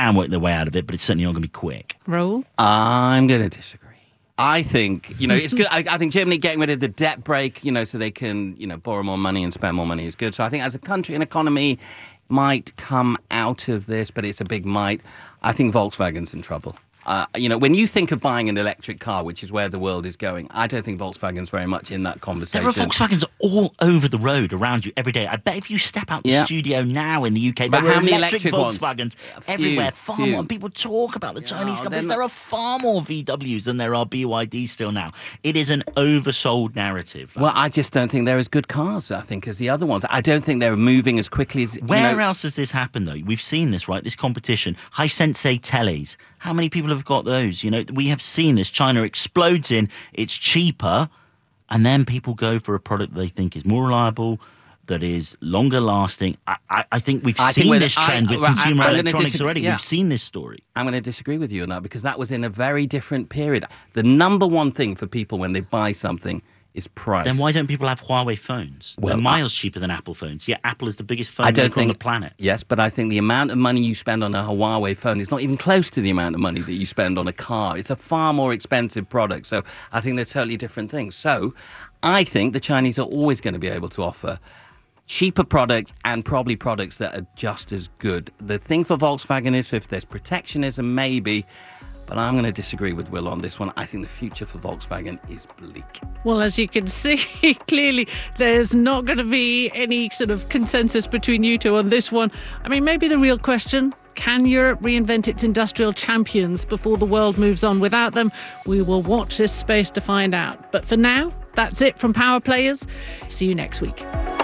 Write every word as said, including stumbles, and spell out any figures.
can work their way out of it, but it's certainly not going to be quick. Raoul? I'm going to disagree. I think, you know, it's good. I, I think Germany getting rid of the debt break, you know, so they can, you know, borrow more money and spend more money is good. So I think as a country and economy might come out of this, but it's a big might. I think Volkswagen's in trouble. Uh, you know, when you think of buying an electric car, which is where the world is going, I don't think Volkswagen's very much in that conversation. There are Volkswagens all over the road around you every day. I bet if you step out the Yeah. studio now in the U K, But there are how many electric, electric ones? Volkswagens A few, everywhere. Far few. more. And people talk about the Yeah, Chinese they're companies. not- There are far more V Ws than there are B Y Ds still now. It is an oversold narrative. Well, I just don't think they're as good cars, I think, as the other ones. I don't think they're moving as quickly as... Where you know, else has this happened, though? We've seen this, right? This competition. Hisense teles. How many people have got those? You know, we have seen this. China explodes in. It's cheaper. And then people go for a product they think is more reliable, that is longer lasting. I, I, I think we've I seen think with- this trend I- with well, I- consumer I'm gonna electronics disagree- already. yeah. We've seen this story. I'm going to disagree with you on that because that was in a very different period. The number one thing for people when they buy something is price. Then why don't people have Huawei phones? Well, They're miles cheaper than Apple phones. Yeah, Apple is the biggest phone I don't maker on think the planet. Yes, but I think the amount of money you spend on a Huawei phone is not even close to the amount of money that you spend on a car. It's a far more expensive product. So I think they're totally different things. So I think the Chinese are always going to be able to offer cheaper products and probably products that are just as good. The thing for Volkswagen is if there's protectionism, maybe. But I'm going to disagree with Will on this one. I think the future for Volkswagen is bleak. Well, as you can see, clearly there's not going to be any sort of consensus between you two on this one. I mean, maybe the real question, can Europe reinvent its industrial champions before the world moves on without them? We will watch this space to find out. But for now, that's it from Power Players. See you next week.